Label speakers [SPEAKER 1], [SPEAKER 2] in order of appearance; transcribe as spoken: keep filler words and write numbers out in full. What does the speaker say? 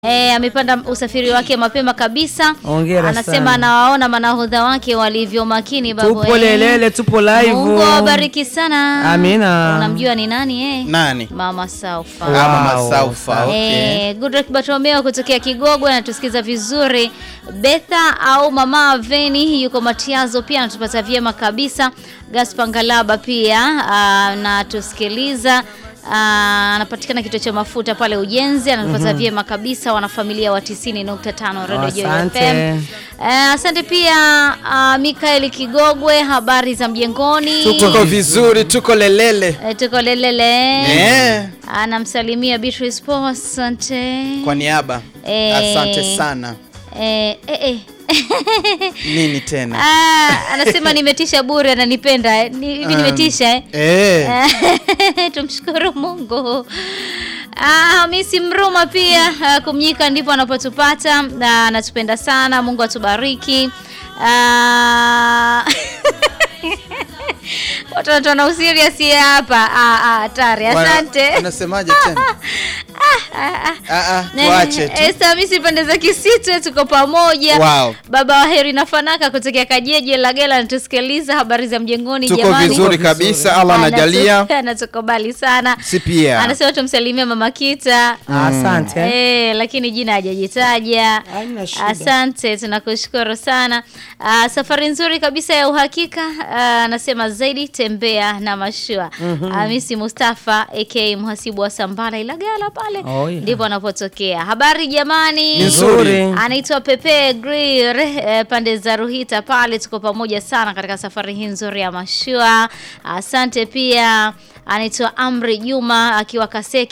[SPEAKER 1] Eh, amepanda usafiri wake mapema kabisa.
[SPEAKER 2] Hongera
[SPEAKER 1] Anasema
[SPEAKER 2] sana.
[SPEAKER 1] anawaona manahodha wake walivyo makini babu.
[SPEAKER 2] Tupo lelele, tupo live.
[SPEAKER 1] Mungu awabariki sana.
[SPEAKER 2] Amina.
[SPEAKER 1] Unamjua ni nani eh?
[SPEAKER 3] Nani?
[SPEAKER 1] Mama Saufa.
[SPEAKER 3] Wow. Mama Saufa, okay.
[SPEAKER 1] Eh, Goodluck Batomeo kutokea Kigogwe anatusikiza vizuri. Betha au Mama Veni yuko Matiazo pia anatupata vyema kabisa. Gaspar Ngalaba pia anatusikiliza. Uh, anapatikana kituo cha mafuta pale Ujenzi, anapata mm -hmm. vyema kabisa wanafamilia wa tisini nukta tano Radio Joy F M. Uh, asante pia uh, Mikaeli Kigogwe, habari za mjengoni?
[SPEAKER 3] Tuko vizuri, tuko lelele.
[SPEAKER 1] Uh, tuko lelele.
[SPEAKER 3] Yeah.
[SPEAKER 1] Anamsalimia Beatrice Paul, asante.
[SPEAKER 3] Kwa niaba.
[SPEAKER 1] Eh,
[SPEAKER 3] asante sana.
[SPEAKER 1] Eh eh eh.
[SPEAKER 3] Nini tena?
[SPEAKER 1] Ah, anasema nimetisha bure ananipenda. Hivi um, nimetisha eh?
[SPEAKER 3] Eh.
[SPEAKER 1] Tumshukuru Mungu. Ah, Hamisi Mruma pia kumnyika ndipo anapotupata. Anatupenda sana. Mungu atubariki. Ah watu wana usirious hapa. Ah ah hatari. Asante.
[SPEAKER 3] Unasemaje tena? Ah ah tuache tu.
[SPEAKER 1] Esther Hamisi pande za Kisitu tuko pamoja.
[SPEAKER 3] Wow.
[SPEAKER 1] Baba wa Heri na Fanaka kutokea Kajeje Lagela anatusikiliza habari za mjengoni
[SPEAKER 3] tuko
[SPEAKER 1] jamani.
[SPEAKER 3] Tuko vizuri kabisa, Allah anajalia.
[SPEAKER 1] Anatukubali sana.
[SPEAKER 3] Si pia.
[SPEAKER 1] Anasema tumsalimie Mama Kita.
[SPEAKER 2] Asante.
[SPEAKER 1] Mm. Eh, lakini jina hajajitaja. Asante, tunakushukuru sana. Uh, safari nzuri kabisa ya uhakika. Anasema uh, zaidi tembea na mashua. Hamisi mm -hmm. Mustafa aka mhasibu wa Sambala Ilagala pale. Oh, yeah. Ndipo anapotokea. Habari jamani.
[SPEAKER 3] Nzuri.
[SPEAKER 1] Anaitwa Pepe Grill eh, pande za Ruhita pale, tuko pamoja sana katika safari hii nzuri ya mashua. Asante pia. Anaitwa Amri Juma akiwa Kaseke